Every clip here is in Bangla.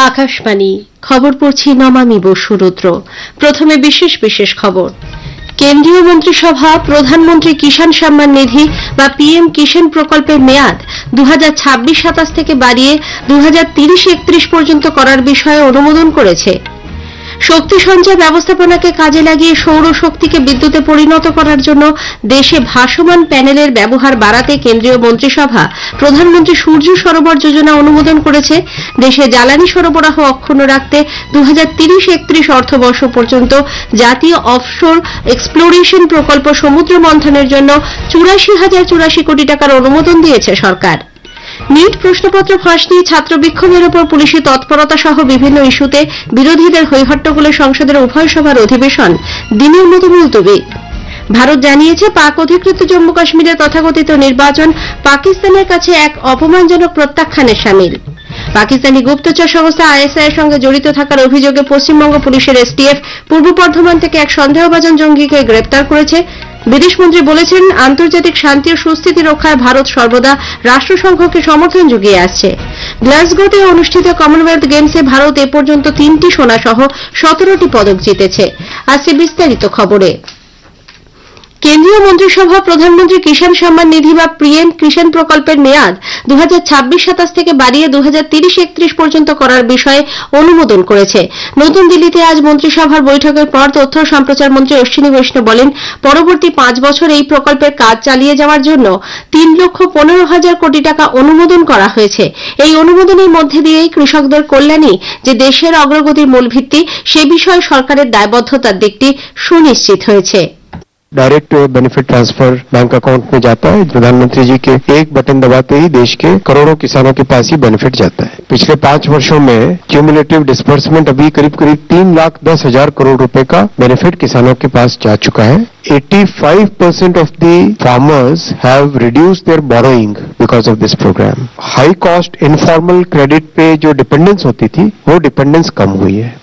আকাশবাণী খবর পড়ছি নমামি বসু রুদ্র। প্রথমে বিশেষ বিশেষ খবর। কেন্দ্রীয় মন্ত্রিসভা প্রধানমন্ত্রী কিষাণ সম্মান নিধি বা পিএম কিষাণ প্রকল্পের মেয়াদ 2026-27 থেকে বাড়িয়ে 2030-31 পর্যন্ত করার বিষয়ে অনুমোদন করেছে। শক্তি সঞ্চয় ব্যবস্থাপনাকে কাজে লাগিয়ে সৌরশক্তিকে বিদ্যুতে পরিণত করার জন্য দেশে ভাসমান প্যানেলের ব্যবহার বাড়াতে কেন্দ্রীয় মন্ত্রিসভা প্রধানমন্ত্রী সূর্য সরোবর যোজনা অনুমোদন করেছে। দেশে জ্বালানি সরবরাহ অক্ষুণ্ণ রাখতে 2030-31 অর্থবর্ষ পর্যন্ত জাতীয় অফশোর এক্সপ্লোরেশন প্রকল্প সমুদ্র মন্থনের জন্য 84,084 কোটি টাকার অনুমোদন দিয়েছে সরকার। নিট প্রশ্নপত্র ফাঁস নিয়ে ছাত্র বিক্ষোভের ওপর পুলিশি তৎপরতা সহ বিভিন্ন ইস্যুতে বিরোধীদের হৈহট্টগোলে সংসদের উভয় সভার অধিবেশন দিনের মতো মুলতবি। ভারত জানিয়েছে পাক অধিকৃত জম্মু কাশ্মীরের তথাকথিত নির্বাচন পাকিস্তানের কাছে এক অপমানজনক প্রত্যাখ্যানের শামিল। পাকিস্তানি গুপ্তচর সংস্থা আইএসআই এর সঙ্গে জড়িত থাকার অভিযোগে পশ্চিমবঙ্গ পুলিশের এসটিএফ পূর্ব বর্ধমান থেকে এক সন্দেহভাজন জঙ্গিকে গ্রেপ্তার করেছে। বিদেশমন্ত্রী বলেছেন, আন্তর্জাতিক শান্তি ও সুস্থিতি রক্ষায় ভারত সর্বদা রাষ্ট্রসংঘকে সমর্থন জুগিয়ে আসছে। গ্লাসগোতে অনুষ্ঠিত কমনওয়েলথ গেমসে ভারত এ পর্যন্ত 3টি সোনা সহ 17টি পদক জিতেছে। আসছে বিস্তারিত খবরে। কেন্দ্রীয় মন্ত্রিসভা প্রধানমন্ত্রী কিষাণ সম্মান নিধি বা পিএম কিষাণ প্রকল্পের মেয়াদ 2026-27 থেকে বাড়িয়ে 2030-31 পর্যন্ত করার বিষয়ে অনুমোদন করেছে। নতুন দিল্লিতে আজ মন্ত্রিসভার বৈঠকের পর তথ্য ও সম্প্রচার মন্ত্রী অশ্বিনী বৈষ্ণব বলেন, পরবর্তী 5 বছর এই প্রকল্পের কাজ চালিয়ে যাওয়ার জন্য 3,15,000 কোটি টাকা অনুমোদন করা হয়েছে। এই অনুমোদনের মধ্যে দিয়েই কৃষকদের কল্যাণই যে দেশের অগ্রগতির মূল ভিত্তি, সে বিষয়ে সরকারের দায়বদ্ধতার দিকটি সুনিশ্চিত হয়েছে। Direct benefit transfer bank account में जाता है। प्रधानमंत्री जी के एक बटन दबाते ही देश के करोड़ों किसानों के पास ही बेनिफिट जाता है। पिछले 5 वर्षों में क्यूमुलेटिव डिस्बर्समेंट अभी करीब 3,10,000 करोड़ रुपए का बेनिफिट किसानों के पास जा चुका है। 85% of the farmers have reduced there borrowing because of this programme. High cost informal credit पे जो डिपेंडेंस होती थी, वो डिपेंडेंस कम हुई है।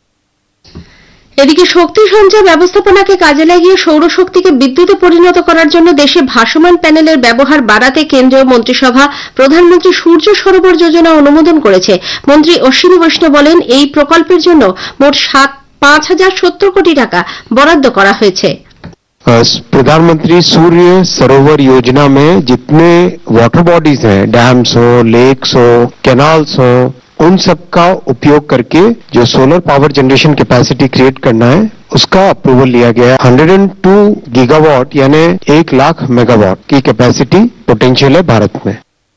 এদিকে শক্তি সঞ্চয় ব্যবস্থাপনাকে কাজে লাগিয়ে সৌরশক্তিকে বিদ্যুতে পরিণত করার জন্য দেশে ভাসমান প্যানেলের ব্যবহার বাড়াতে কেন্দ্রীয় মন্ত্রিসভা প্রধানমন্ত্রী সূর্য সরোবর যোজনা অনুমোদন করেছে। মন্ত্রী অশ্বিনী বৈষ্ণব বলেন, এই প্রকল্পের জন্য মোট 5,070 কোটি টাকা বরাদ্দ করা হয়েছে। प्रधानमंत्री सूर्य सरोवर योजना में जितने वाटर बॉडीज हैं, डैम्स हो, लेक्स हो, कैनाल्स हो, उन सब का उपयोग करके जो solar power generation capacity create करना है, उसका अप्रूवल लिया गया है। 102 गीगावाट यानी 1,00,000 मेगावाट की कैपेसिटी पोटेंशियल है भारत में।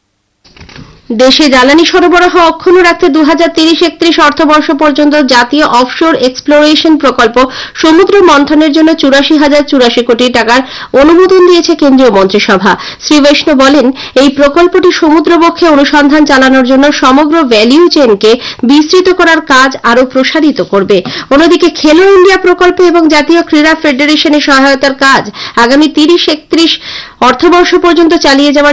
দেশে জ্বালানি সরবরাহ অক্ষুণ্ণ রাখতে 2030-31 অর্থবর্ষ পর্যন্ত জাতীয় অফশোর এক্সপ্লোরেশন প্রকল্প সমুদ্র মন্থনের জন্য 84,084 কোটি টাকার অনুমোদন দিয়েছে কেন্দ্রীয় মন্ত্রিসভা। শ্রী বৈষ্ণব বলেন, এই প্রকল্পটি সমুদ্রবক্ষে অনুসন্ধান চালানোর জন্য সমগ্র ভ্যালিউ চেইনকে বিস্তৃত করার কাজ আরও প্রসারিত করবে। অন্যদিকে খেলো ইন্ডিয়া প্রকল্প এবং জাতীয় ক্রীড়া ফেডারেশনের সহায়তার কাজ আগামী 30-31 অর্থবর্ষ পর্যন্ত চালিয়ে যাওয়ার